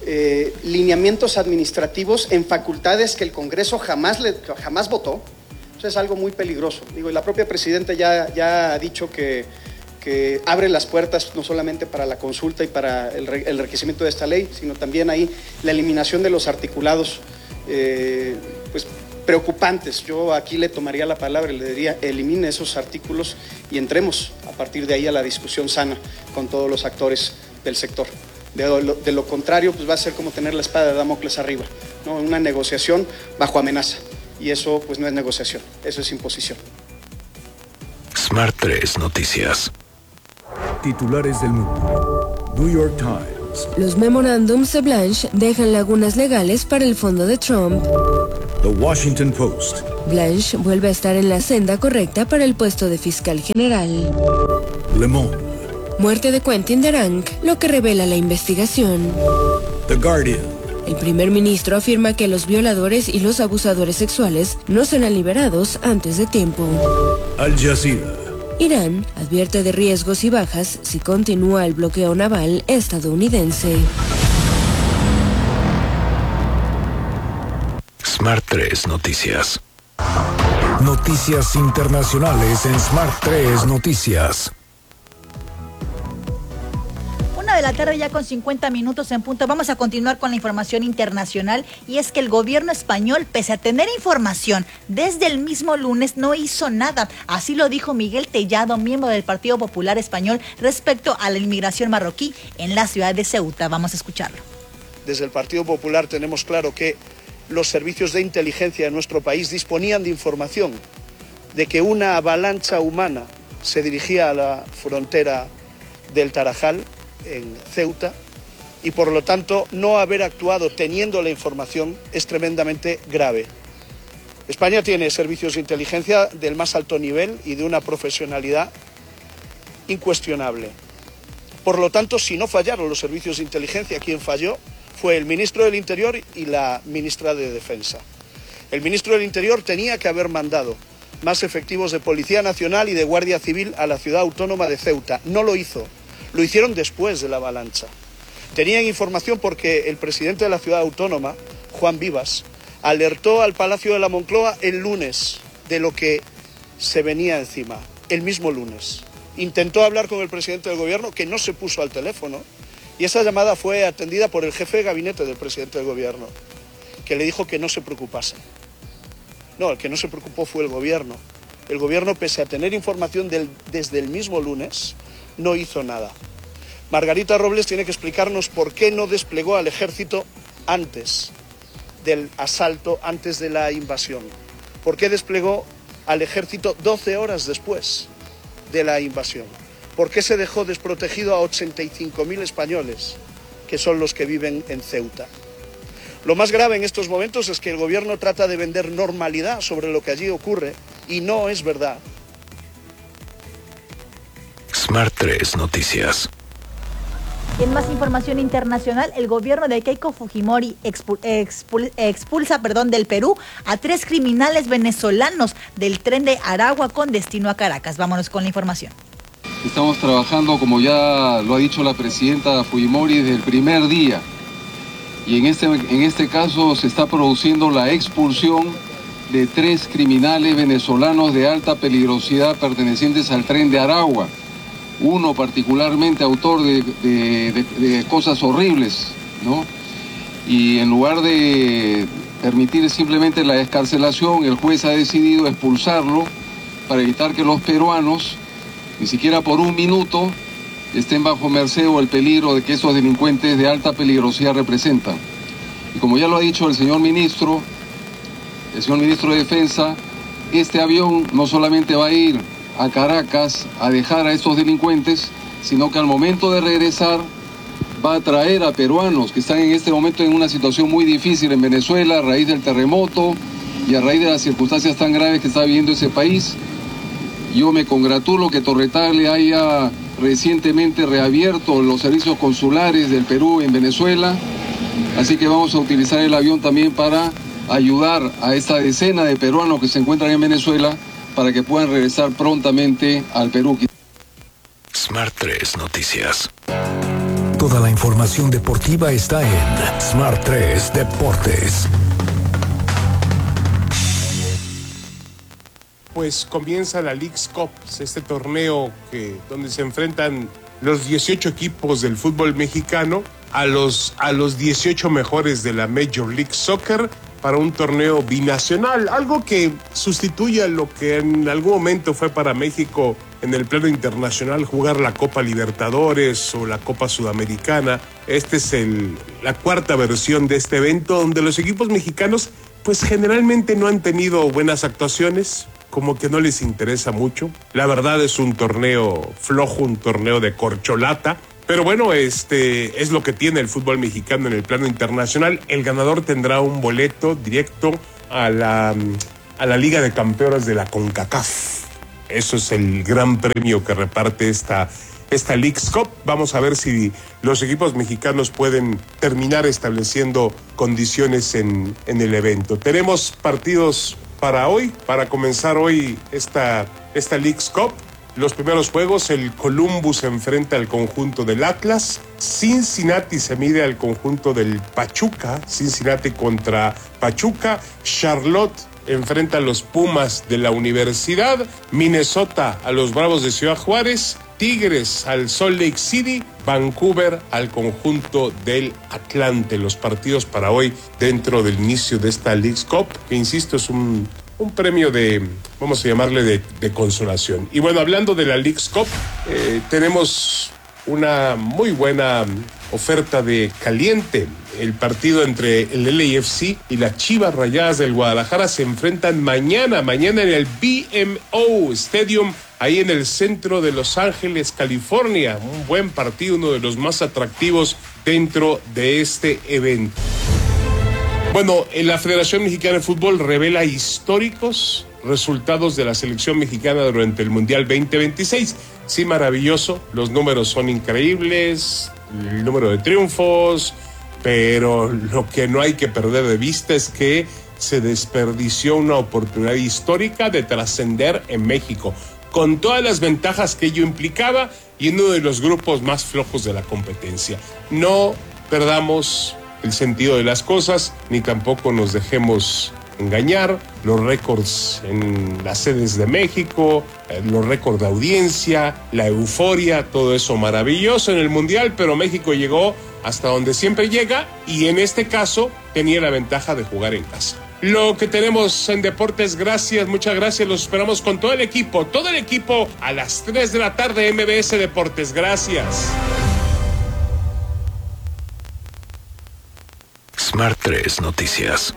eh, lineamientos administrativos en facultades que el Congreso jamás, le, jamás votó. Eso es algo muy peligroso. Digo, y la propia presidenta ya, ya ha dicho que, que abre las puertas no solamente para la consulta y para el, el enriquecimiento de esta ley, sino también ahí la eliminación de los articulados eh, pues, preocupantes. Yo aquí le tomaría la palabra y le diría, elimine esos artículos y entremos a partir de ahí a la discusión sana con todos los actores del sector. De lo, de lo contrario, pues va a ser como tener la espada de Damocles arriba, ¿no? Una negociación bajo amenaza. Y eso pues no es negociación, eso es imposición. Smart tres Noticias. Titulares del mundo. New York Times. Los memorándums de Blanche dejan lagunas legales para el fondo de Trump. The Washington Post. Blanche vuelve a estar en la senda correcta para el puesto de fiscal general. Le Monde. Muerte de Quentin Derank, lo que revela la investigación. The Guardian. El primer ministro afirma que los violadores y los abusadores sexuales no serán liberados antes de tiempo. Al Jazeera. Irán advierte de riesgos y bajas si continúa el bloqueo naval estadounidense. Smart tres Noticias. Noticias internacionales en Smart tres Noticias. De la tarde ya con cincuenta minutos en punto. Vamos a continuar con la información internacional y es que el gobierno español, pese a tener información desde el mismo lunes, no hizo nada. Así lo dijo Miguel Tellado, miembro del Partido Popular Español, respecto a la inmigración marroquí en la ciudad de Ceuta. Vamos a escucharlo. Desde el Partido Popular tenemos claro que los servicios de inteligencia de nuestro país disponían de información de que una avalancha humana se dirigía a la frontera del Tarajal, en Ceuta, y por lo tanto no haber actuado teniendo la información es tremendamente grave. España tiene servicios de inteligencia del más alto nivel y de una profesionalidad incuestionable. Por lo tanto, si no fallaron los servicios de inteligencia, quien falló fue el ministro del Interior y la ministra de Defensa. El ministro del Interior tenía que haber mandado más efectivos de Policía Nacional y de Guardia Civil a la ciudad autónoma de Ceuta. No lo hizo. Lo hicieron después de la avalancha. Tenían información porque el presidente de la ciudad autónoma, Juan Vivas, alertó al Palacio de la Moncloa el lunes de lo que se venía encima, el mismo lunes. Intentó hablar con el presidente del gobierno, que no se puso al teléfono, y esa llamada fue atendida por el jefe de gabinete del presidente del gobierno, que le dijo que no se preocupase. No, el que no se preocupó fue el gobierno. El gobierno, pese a tener información del, desde el mismo lunes, no hizo nada. Margarita Robles tiene que explicarnos por qué no desplegó al ejército antes del asalto, antes de la invasión. ¿Por qué desplegó al ejército doce horas después de la invasión? ¿Por qué se dejó desprotegido a ochenta y cinco mil españoles, que son los que viven en Ceuta? Lo más grave en estos momentos es que el gobierno trata de vender normalidad sobre lo que allí ocurre y no es verdad. Smart tres Noticias. En más información internacional, el gobierno de Keiko Fujimori expul, expul, expulsa perdón, del Perú a tres criminales venezolanos del tren de Aragua con destino a Caracas. Vámonos con la información. Estamos trabajando, como ya lo ha dicho la presidenta Fujimori, desde el primer día. Y en este, en este caso se está produciendo la expulsión de tres criminales venezolanos de alta peligrosidad pertenecientes al tren de Aragua. Uno particularmente autor de, de, de, de cosas horribles, ¿no? Y en lugar de permitir simplemente la excarcelación, el juez ha decidido expulsarlo para evitar que los peruanos, ni siquiera por un minuto, estén bajo merced o el peligro de que esos delincuentes de alta peligrosidad representan. Y como ya lo ha dicho el señor ministro, el señor ministro de Defensa, este avión no solamente va a ir a Caracas a dejar a estos delincuentes, sino que al momento de regresar va a traer a peruanos que están en este momento en una situación muy difícil en Venezuela a raíz del terremoto y a raíz de las circunstancias tan graves que está viviendo ese país. Yo me congratulo que Torretale haya recientemente reabierto los servicios consulares del Perú en Venezuela, así que vamos a utilizar el avión también para ayudar a esta decena de peruanos que se encuentran en Venezuela para que puedan regresar prontamente al Perú. Smart tres Noticias. Toda la información deportiva está en Smart tres Deportes. Pues comienza la Leagues Cup, este torneo que, donde se enfrentan los dieciocho equipos del fútbol mexicano a los, a los dieciocho mejores de la Major League Soccer para un torneo binacional, algo que sustituye a lo que en algún momento fue para México en el plano internacional jugar la Copa Libertadores o la Copa Sudamericana. Esta es el, la cuarta versión de este evento donde los equipos mexicanos pues generalmente no han tenido buenas actuaciones, como que no les interesa mucho. La verdad es un torneo flojo, un torneo de corcholata. Pero bueno, este es lo que tiene el fútbol mexicano en el plano internacional. El ganador tendrá un boleto directo a la, a la Liga de Campeones de la CONCACAF. Eso es el gran premio que reparte esta, esta Leagues Cup. Vamos a ver si los equipos mexicanos pueden terminar estableciendo condiciones en, en el evento. Tenemos partidos para hoy, para comenzar hoy esta, esta Leagues Cup. Los primeros juegos, el Columbus se enfrenta al conjunto del Atlas, Cincinnati se mide al conjunto del Pachuca, Cincinnati contra Pachuca, Charlotte enfrenta a los Pumas de la Universidad, Minnesota a los Bravos de Ciudad Juárez, Tigres al Salt Lake City, Vancouver al conjunto del Atlante. Los partidos para hoy dentro del inicio de esta Leagues Cup, que insisto es un... un premio de, vamos a llamarle, de, de consolación. Y bueno, hablando de la Leagues Cup, eh, tenemos una muy buena oferta de caliente. El partido entre el L A F C y las Chivas Rayadas del Guadalajara se enfrentan mañana, mañana en el B M O Stadium, ahí en el centro de Los Ángeles, California. Un buen partido, uno de los más atractivos dentro de este evento. Bueno, la Federación Mexicana de Fútbol revela históricos resultados de la selección mexicana durante el Mundial veinte veintiséis. Sí, maravilloso, los números son increíbles, el número de triunfos, pero lo que no hay que perder de vista es que se desperdició una oportunidad histórica de trascender en México, con todas las ventajas que ello implicaba y en uno de los grupos más flojos de la competencia. No perdamos el sentido de las cosas, ni tampoco nos dejemos engañar. Los récords en las sedes de México, los récords de audiencia, la euforia, todo eso maravilloso en el Mundial, pero México llegó hasta donde siempre llega y en este caso tenía la ventaja de jugar en casa. Lo que tenemos en deportes, gracias, muchas gracias, los esperamos con todo el equipo, todo el equipo a las tres de la tarde, M B S Deportes, gracias. Smart tres Noticias.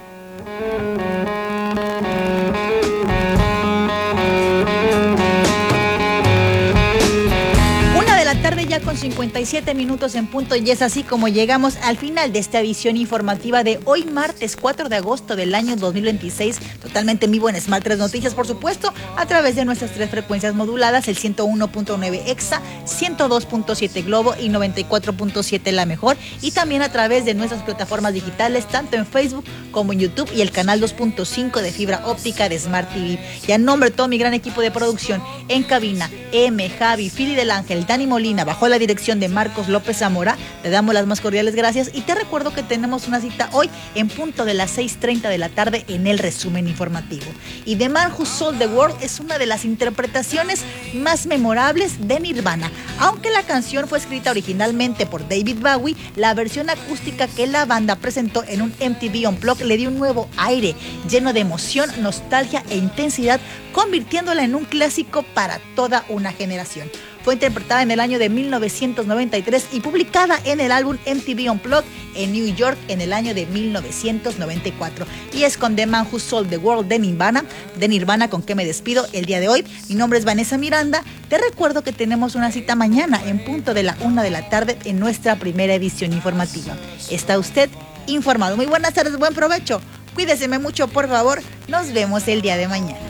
Tarde ya con cincuenta y siete minutos en punto y es así como llegamos al final de esta edición informativa de hoy martes cuatro de agosto del año dos mil veintiséis, totalmente en vivo en Smart tres Noticias, por supuesto, a través de nuestras tres frecuencias moduladas, el ciento uno punto nueve Exa, ciento dos punto siete Globo y noventa y cuatro punto siete La Mejor, y también a través de nuestras plataformas digitales, tanto en Facebook como en YouTube y el canal dos punto cinco de fibra óptica de Smart T V. Y a nombre de todo mi gran equipo de producción, en cabina, M, Javi, Fili del Ángel, Dani Molina, bajo la dirección de Marcos López Zamora, te damos las más cordiales gracias y te recuerdo que tenemos una cita hoy en punto de las seis treinta de la tarde en el resumen informativo. Y The Man Who Sold the World es una de las interpretaciones más memorables de Nirvana. Aunque la canción fue escrita originalmente por David Bowie, la versión acústica que la banda presentó en un M T V Unplugged le dio un nuevo aire, lleno de emoción, nostalgia e intensidad, convirtiéndola en un clásico para toda una generación. Fue interpretada en el año de mil novecientos noventa y tres y publicada en el álbum M T V Unplugged en New York en el año de mil novecientos noventa y cuatro. Y es con The Man Who Sold the World de Nirvana, de Nirvana con que me despido el día de hoy. Mi nombre es Vanessa Miranda. Te recuerdo que tenemos una cita mañana en punto de la una de la tarde en nuestra primera edición informativa. ¿Está usted informado? Muy buenas tardes, buen provecho. Cuídeseme mucho, por favor. Nos vemos el día de mañana.